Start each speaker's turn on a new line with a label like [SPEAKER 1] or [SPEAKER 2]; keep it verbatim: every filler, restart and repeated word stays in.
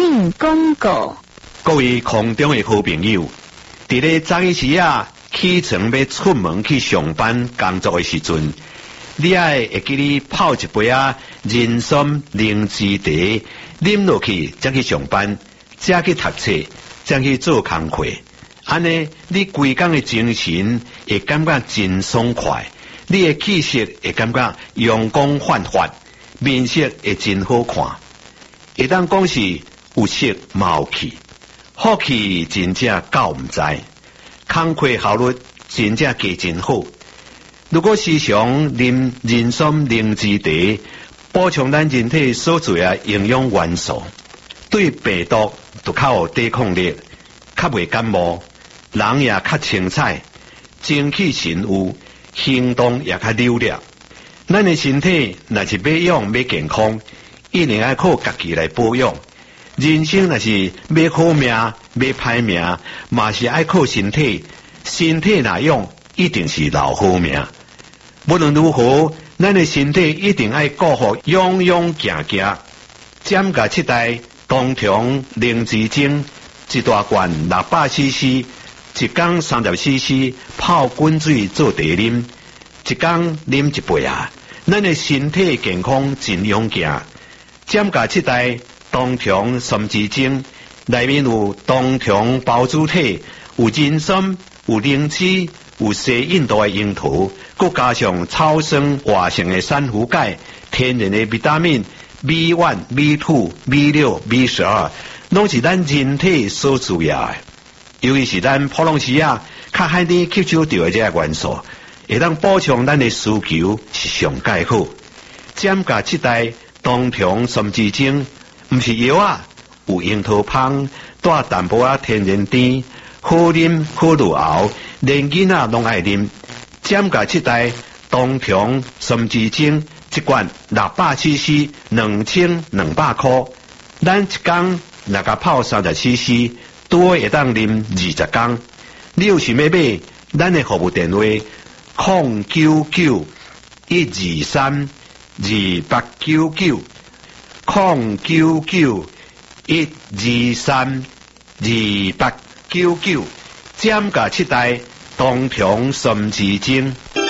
[SPEAKER 1] 性广告。
[SPEAKER 2] 各位空中的好朋友，伫咧早起时啊，起床要出门去上班工作的时阵，你爱会记你泡一杯啊人参灵芝茶，啉落去才去上班，才去读册，才去做工课。安尼，你规工的精神会感觉真爽快，你的气色会感觉阳光焕发，面色会真好看。会当讲是有色冇气。好气真正够唔知，工课效率真正加真好。如果时常啉人参灵芝茶，补充咱人体所需的营养元素，对病毒就较有抵抗力，较袂感冒，人也较清彩，精气神有，行动也较溜达。咱的身体若是要养要健康，一定要靠家己来保养。人生若是要好命要歹命，嘛是爱靠身体。身体若用，一定是留好命。无论如何，咱的身体一定爱顾好，样样行行。减价七代冬虫灵芝精，一大罐六百 C C， 一缸三十 C C， 泡滚水做茶啉，一缸啉一杯啊！咱的身体健康真勇健。减价七代冬虫参枝精，内面有冬虫孢子体，有人参，有灵芝，有西印度的樱桃，佮加上超酸活性的珊瑚钙，天然的维他命 B 一、B 二、B 六、B 十二，拢是咱人体所需要的。尤其是咱普通时啊，较海甜吸收到的这个元素，会当补充咱的需求是上介好。减价七代冬虫参枝精。毋是药啊，有樱桃香，带淡薄仔天然甜，好啉好入喉，连囡仔拢爱啉。减价七代冬虫参枝精，一罐六百 C C， 两千两百块。咱一缸若甲泡三十 C C， 多会当啉二十缸。你有想要买，咱的服务电话零九九一二三二八九九。零九九一二三二八九九，减价七代冬虫参枝精。